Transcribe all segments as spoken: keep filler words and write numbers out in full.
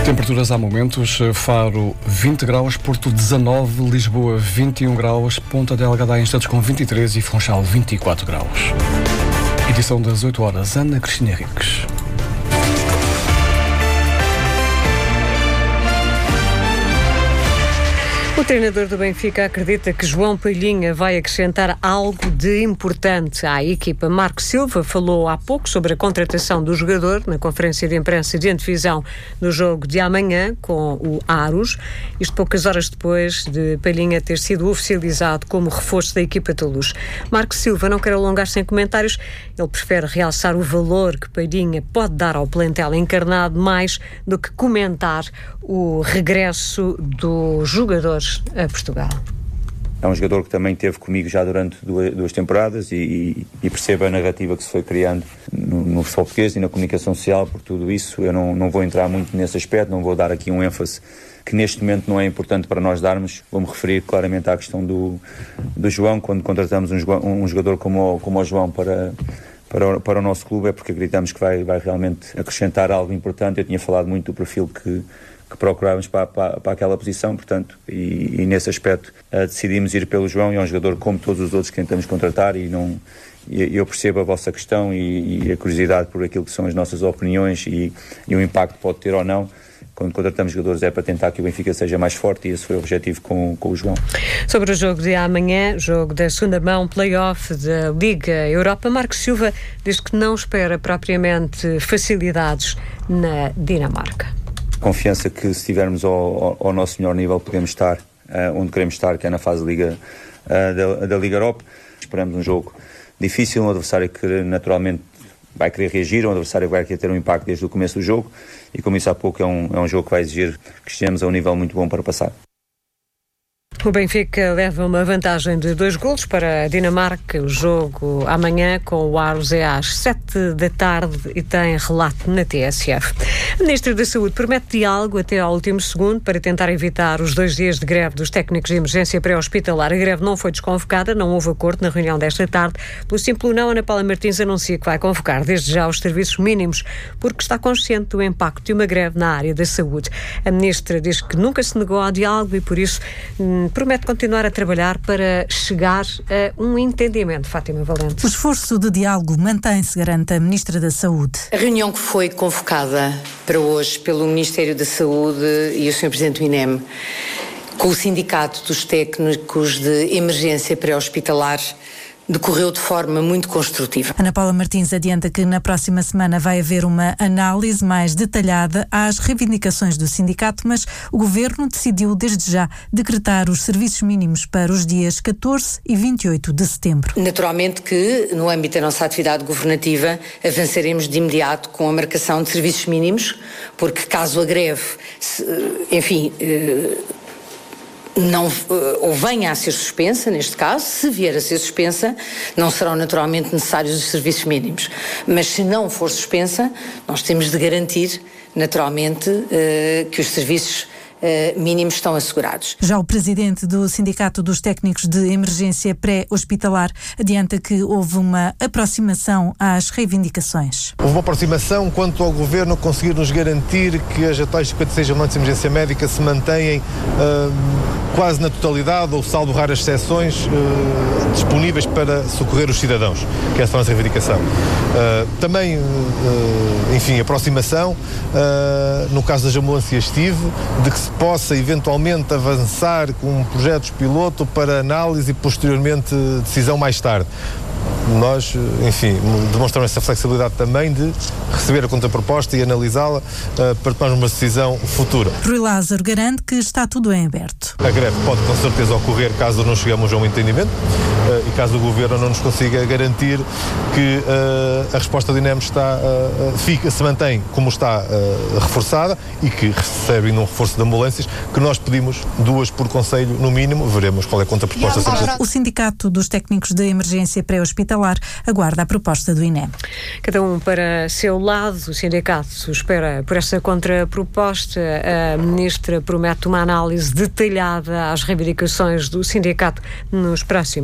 Temperaturas há momentos: Faro vinte graus, Porto dezanove, Lisboa vinte e um graus, Ponta Delgada há instantes com vinte e três e Funchal vinte e quatro graus. Edição das oito horas, Ana Cristina Henriques. O treinador do Benfica acredita que João Palhinha vai acrescentar algo de importante à equipa. Marco Silva falou há pouco sobre a contratação do jogador na conferência de imprensa de antevisão do jogo de amanhã com o Aros. Isto poucas horas depois de Palhinha ter sido oficializado como reforço da equipa de Luz. Marco Silva não quer alongar-se em comentários. Ele prefere realçar o valor que Palhinha pode dar ao plantel encarnado mais do que comentar o regresso do jogador a Portugal. É um jogador que também esteve comigo já durante duas, duas temporadas e, e percebe a narrativa que se foi criando no, no futebol português e na comunicação social. Por tudo isso eu não, não vou entrar muito nesse aspecto, não vou dar aqui um ênfase que neste momento não é importante para nós darmos. Vou-me referir claramente à questão do, do João. Quando contratamos um, um jogador como o, como o João para, para, o, para o nosso clube é porque acreditamos que vai, vai realmente acrescentar algo importante. Eu tinha falado muito do perfil que que procurávamos para, para, para aquela posição, portanto, e, e nesse aspecto uh, decidimos ir pelo João. E é um jogador como todos os outros que tentamos contratar e não, e, eu percebo a vossa questão e, e a curiosidade por aquilo que são as nossas opiniões e, e o impacto que pode ter ou não. Quando contratamos jogadores é para tentar que o Benfica seja mais forte e esse foi o objetivo com, com o João. Sobre o jogo de amanhã, jogo da segunda mão, play-off da Liga Europa, Marcos Silva diz que não espera propriamente facilidades na Dinamarca. Confiança que se estivermos ao, ao, ao nosso melhor nível podemos estar uh, onde queremos estar, que é na fase de Liga, uh, da, da Liga Europa. Esperamos um jogo difícil, um adversário que naturalmente vai querer reagir, um adversário que vai querer ter um impacto desde o começo do jogo e, como disse há pouco, é um, é um jogo que vai exigir que estejamos a um nível muito bom para passar. O Benfica leva uma vantagem de dois golos para a Dinamarca. O jogo amanhã com o Aros é às sete da tarde e tem relato na T S F. A Ministra da Saúde promete diálogo até ao último segundo para tentar evitar os dois dias de greve dos técnicos de emergência pré-hospitalar. A greve não foi desconvocada, não houve acordo na reunião desta tarde. Pelo simples não, Ana Paula Martins anuncia que vai convocar desde já os serviços mínimos porque está consciente do impacto de uma greve na área da saúde. A Ministra diz que nunca se negou ao diálogo e por isso hum, promete continuar a trabalhar para chegar a um entendimento. Fátima Valente. O esforço de diálogo mantém-se, garante a Ministra da Saúde. A reunião que foi convocada para hoje pelo Ministério da Saúde e o senhor Presidente do I N E M com o Sindicato dos Técnicos de Emergência Pré-Hospitalar decorreu de forma muito construtiva. Ana Paula Martins adianta que na próxima semana vai haver uma análise mais detalhada às reivindicações do sindicato, mas o Governo decidiu desde já decretar os serviços mínimos para os dias catorze e vinte e oito de setembro. Naturalmente que, no âmbito da nossa atividade governativa, avançaremos de imediato com a marcação de serviços mínimos, porque caso a greve, enfim, não, ou venha a ser suspensa, neste caso, se vier a ser suspensa, não serão naturalmente necessários os serviços mínimos. Mas se não for suspensa, nós temos de garantir, naturalmente, uh, que os serviços Uh, mínimos estão assegurados. Já o presidente do Sindicato dos Técnicos de Emergência Pré-Hospitalar adianta que houve uma aproximação às reivindicações. Houve uma aproximação quanto ao Governo conseguir nos garantir que as atuais cinquenta e seis ambulantes de emergência médica se mantêm uh, quase na totalidade ou salvo raras exceções uh, disponíveis para socorrer os cidadãos, que essa é a nossa reivindicação. Uh, também, uh, enfim, aproximação, uh, no caso das ambulâncias T I V, de que se possa eventualmente avançar com projetos piloto para análise e posteriormente decisão mais tarde. Nós, enfim, demonstramos essa flexibilidade também de receber a contraproposta e analisá-la uh, para tomarmos uma decisão futura. Rui Lázaro garante que está tudo em aberto. A greve pode com certeza ocorrer caso não cheguemos a um entendimento uh, e caso o Governo não nos consiga garantir que uh, a resposta do I N E M está, uh, fica, se mantém como está uh, reforçada e que recebe um reforço de ambulâncias, que nós pedimos duas por conselho no mínimo, veremos qual é a contraproposta. O Sindicato dos Técnicos de Emergência Pré-Hospitalar aguarda a proposta do I N E M. Cada um para seu lado. O sindicato espera por essa contraproposta. A ministra promete uma análise detalhada às reivindicações do sindicato nos próximos dias.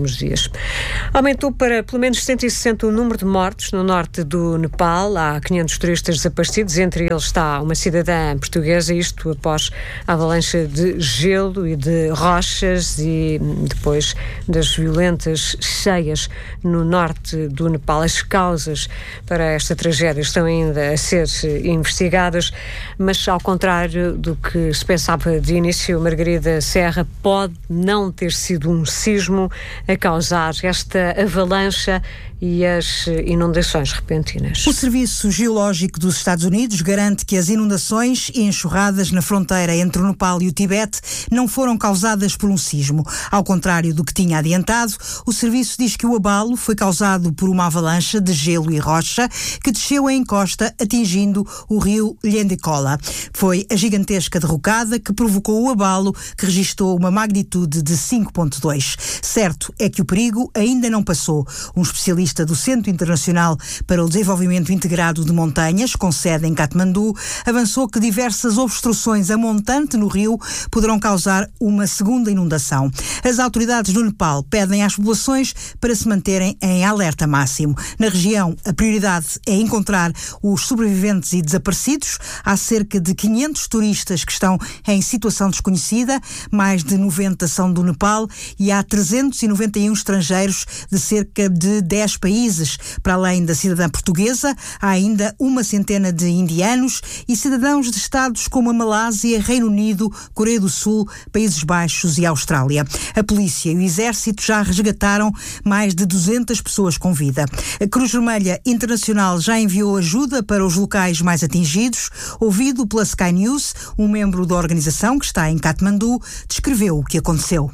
dias. Aumentou para pelo menos cento e sessenta o número de mortos no norte do Nepal. Há quinhentos turistas desaparecidos, entre eles está uma cidadã portuguesa, isto após a avalanche de gelo e de rochas e depois das violentas cheias no norte do Nepal. As causas para esta tragédia estão ainda a ser investigadas, mas ao contrário do que se pensava de início, Margarida Serra, pode não ter sido um sismo a causar esta avalanche e as inundações repentinas. O Serviço Geológico dos Estados Unidos garante que as inundações e enxurradas na fronteira entre o Nepal e o Tibete não foram causadas por um sismo. Ao contrário do que tinha adiantado, o serviço diz que o abalo foi causado por uma avalanche de gelo e rocha que desceu a encosta atingindo o rio Lhendekola. Foi a gigantesca derrocada que provocou o abalo, que registrou uma magnitude de cinco ponto dois. Certo é que o perigo ainda não passou. Um especialista do Centro Internacional para o Desenvolvimento Integrado de Montanhas, com sede em Katmandu, avançou que diversas obstruções a montante no rio poderão causar uma segunda inundação. As autoridades do Nepal pedem às populações para se manterem em alerta máximo. Na região, a prioridade é encontrar os sobreviventes e desaparecidos. Há cerca de quinhentos turistas que estão em situação desconhecida, mais de noventa são do Nepal e há trezentos e noventa e um estrangeiros de cerca de dez países. Para além da cidadã portuguesa, há ainda uma centena de indianos e cidadãos de estados como a Malásia, Reino Unido, Coreia do Sul, Países Baixos e Austrália. A polícia e o exército já resgataram mais de duzentas pessoas com vida. A Cruz Vermelha Internacional já enviou ajuda para os locais mais atingidos. Ouvido pela Sky News, um membro da organização que está em Katmandu descreveu o que aconteceu.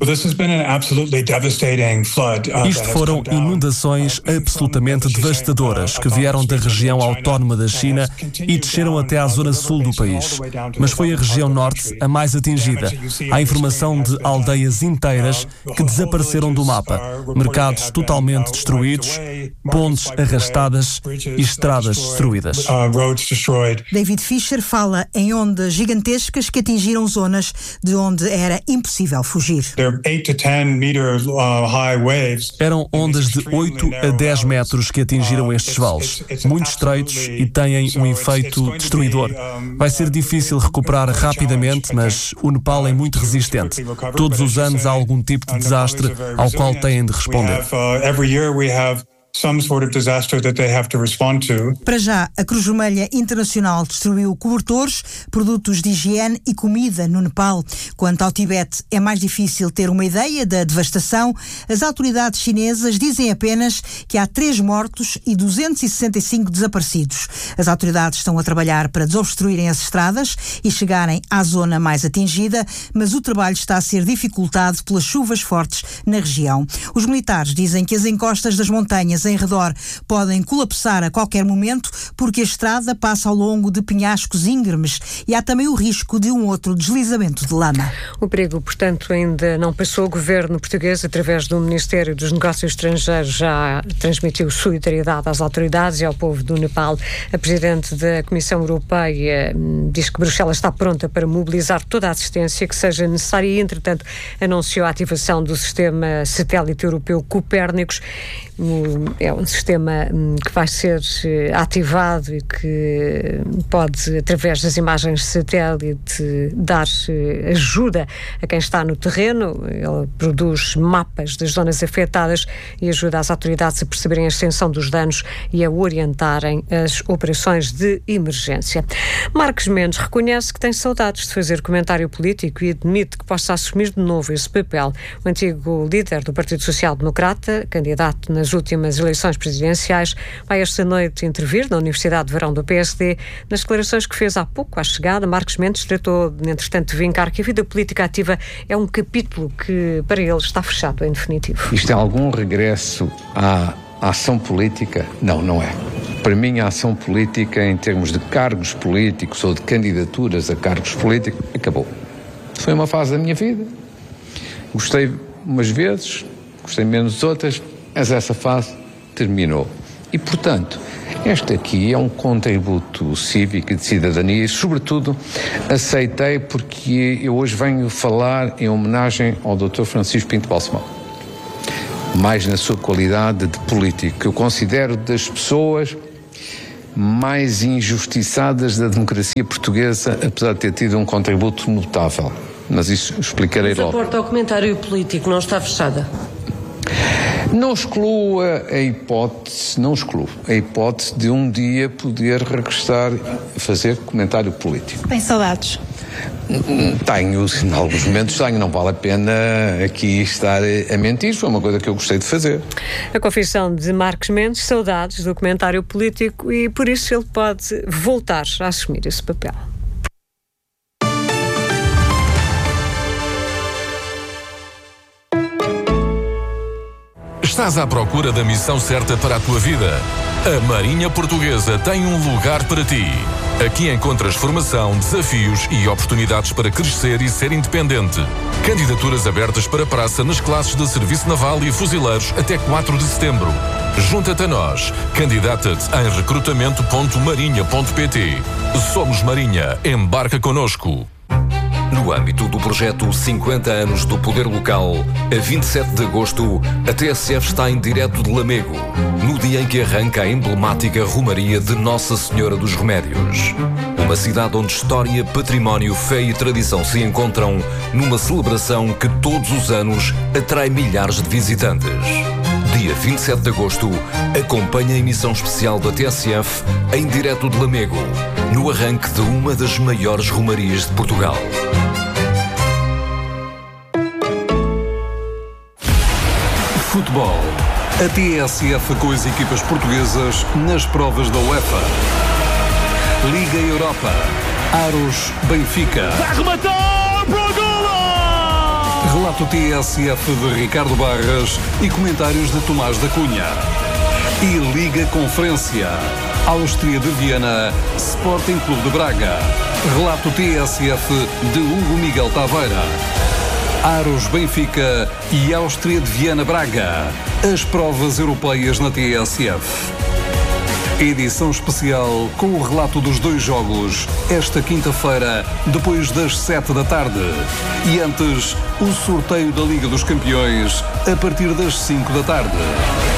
Isto foram inundações absolutamente devastadoras que vieram da região autónoma da China e desceram até à zona sul do país. Mas foi a região norte a mais atingida. Há informação de aldeias inteiras que desapareceram do mapa, mercados totalmente destruídos, pontes arrastadas e estradas destruídas. David Fisher fala em ondas gigantescas que atingiram zonas de onde era impossível fugir. Eram ondas de oito a dez metros que atingiram estes vales, muito estreitos e têm um efeito destruidor. Vai ser difícil recuperar rapidamente, mas o Nepal é muito resistente. Todos os anos há algum tipo de desastre ao qual têm de responder. Some sort of disaster that they have to respond to. Para já, a Cruz Vermelha Internacional distribuiu cobertores, produtos de higiene e comida no Nepal. Quanto ao Tibete, é mais difícil ter uma ideia da devastação. As autoridades chinesas dizem apenas que há três mortos e duzentos e sessenta e cinco desaparecidos. As autoridades estão a trabalhar para desobstruírem as estradas e chegarem à zona mais atingida, mas o trabalho está a ser dificultado pelas chuvas fortes na região. Os militares dizem que as encostas das montanhas em redor podem colapsar a qualquer momento porque a estrada passa ao longo de penhascos íngremes e há também o risco de um outro deslizamento de lama. O perigo, portanto, ainda não passou. O governo português, através do Ministério dos Negócios Estrangeiros, já transmitiu solidariedade às autoridades e ao povo do Nepal. A Presidente da Comissão Europeia diz que Bruxelas está pronta para mobilizar toda a assistência que seja necessária e, entretanto, anunciou a ativação do sistema satélite europeu Copérnicos. É um sistema que vai ser ativado e que pode, através das imagens de satélite, dar ajuda a quem está no terreno. Ele produz mapas das zonas afetadas e ajuda as autoridades a perceberem a extensão dos danos e a orientarem as operações de emergência. Marcos Mendes reconhece que tem saudades de fazer comentário político e admite que possa assumir de novo esse papel. O antigo líder do Partido Social Democrata, candidato nas últimas eleições presidenciais, vai esta noite intervir na Universidade de Verão do P S D. Nas declarações que fez há pouco à chegada, Marcos Mendes tratou, entretanto, de vincar que a vida política ativa é um capítulo que, para ele, está fechado em definitivo. Isto é algum regresso à ação política? Não, não é. Para mim, a ação política, em termos de cargos políticos ou de candidaturas a cargos políticos, acabou. Foi uma fase da minha vida. Gostei umas vezes, gostei menos outras, mas essa fase terminou. E, portanto, este aqui é um contributo cívico e de cidadania e, sobretudo, aceitei porque eu hoje venho falar em homenagem ao doutor Francisco Pinto Balsemão. mais na sua qualidade de político, que eu considero das pessoas mais injustiçadas da democracia portuguesa, apesar de ter tido um contributo notável. Mas isso explicarei Mas logo. a porta ao comentário político não está fechada? Não excluo a hipótese, não excluo a hipótese de um dia poder regressar a fazer comentário político. Tem saudades? Tenho, em alguns momentos tenho, não vale a pena aqui estar a mentir, foi uma coisa que eu gostei de fazer. A confissão de Marcos Mendes, saudades do comentário político, e por isso ele pode voltar a assumir esse papel. Estás à procura da missão certa para a tua vida? A Marinha Portuguesa tem um lugar para ti. Aqui encontras formação, desafios e oportunidades para crescer e ser independente. Candidaturas abertas para praça nas classes de Serviço Naval e Fuzileiros até quatro de setembro. Junta-te a nós. Candidata-te em recrutamento ponto marinha ponto pt. Somos Marinha. Embarca connosco. No âmbito do projeto cinquenta anos do Poder Local, a vinte e sete de agosto, a T S F está em direto de Lamego, no dia em que arranca a emblemática Romaria de Nossa Senhora dos Remédios. Uma cidade onde história, património, fé e tradição se encontram numa celebração que todos os anos atrai milhares de visitantes. Dia vinte e sete de agosto, acompanha a emissão especial da T S F em direto de Lamego, no arranque de uma das maiores romarias de Portugal. Futebol. A T S F com as equipas portuguesas nas provas da UEFA. Liga Europa. Aros Benfica. Vai rematar para o golo! Relato T S F de Ricardo Barras e comentários de Tomás da Cunha. E Liga Conferência. Áustria de Viena, Sporting Clube de Braga. Relato T S F de Hugo Miguel Taveira. Aros Benfica e Áustria de Viena Braga. As provas europeias na T S F. Edição especial com o relato dos dois jogos, esta quinta-feira, depois das sete da tarde. E antes, o sorteio da Liga dos Campeões, a partir das cinco da tarde.